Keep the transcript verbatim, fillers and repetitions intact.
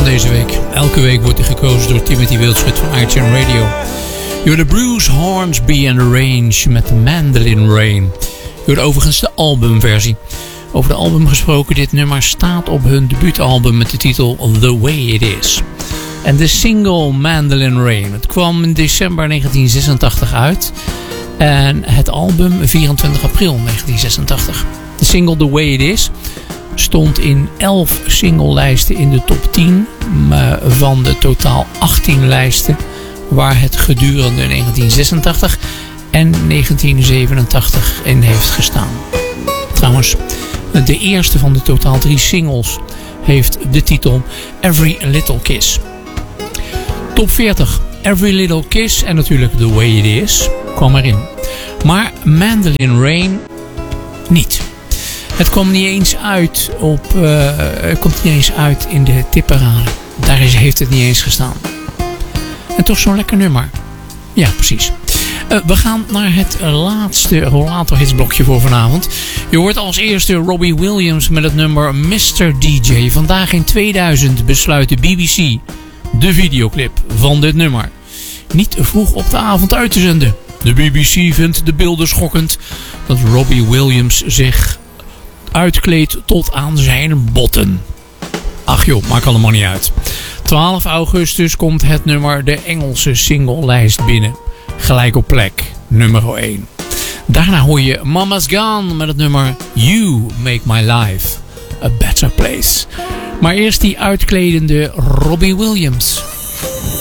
deze week. Elke week wordt hij gekozen door Timothy Wildschut van iTunes Radio. Je hoort de Bruce Hornsby and the Range met Mandolin Rain. Je hoort overigens de albumversie. Over de album gesproken, dit nummer staat op hun debuutalbum met de titel The Way It Is. En de single Mandolin Rain. Het kwam in december negentien zesentachtig uit. En het album vierentwintig april negentien zesentachtig. De single The Way It Is stond in elf singlelijsten in de top tien van de totaal achttien lijsten waar het gedurende negentien zesentachtig en negentien zevenentachtig in heeft gestaan. Trouwens, de eerste van de totaal drie singles heeft de titel Every Little Kiss. Top veertig, Every Little Kiss en natuurlijk The Way It Is kwam erin. Maar Mandolin Rain niet. Het kwam niet eens uit op, uh, het komt niet eens uit in de tipparade. Daar is, heeft het niet eens gestaan. En toch zo'n lekker nummer. Ja, precies. Uh, we gaan naar het laatste rollator hitsblokje voor vanavond. Je hoort als eerste Robbie Williams met het nummer mister D J. Vandaag in tweeduizend besluit de B B C de videoclip van dit nummer niet vroeg op de avond uit te zenden. De B B C vindt de beelden schokkend dat Robbie Williams zich uitkleedt tot aan zijn botten. Ach joh, maakt allemaal niet uit. twaalf augustus komt het nummer de Engelse singlelijst binnen. Gelijk op plek nummer één. Daarna hoor je Mama's Gone met het nummer You Make My Life a Better Place. Maar eerst die uitkledende Robbie Williams.